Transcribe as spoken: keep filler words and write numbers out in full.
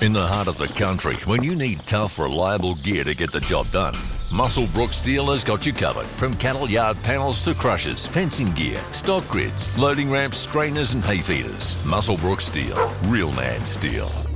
In the heart of the country, when you need tough, reliable gear to get the job done, Muswellbrook Steel has got you covered. From cattle yard panels to crushers, fencing gear, stock grids, loading ramps, strainers and hay feeders. Muswellbrook Steel. Real man steel.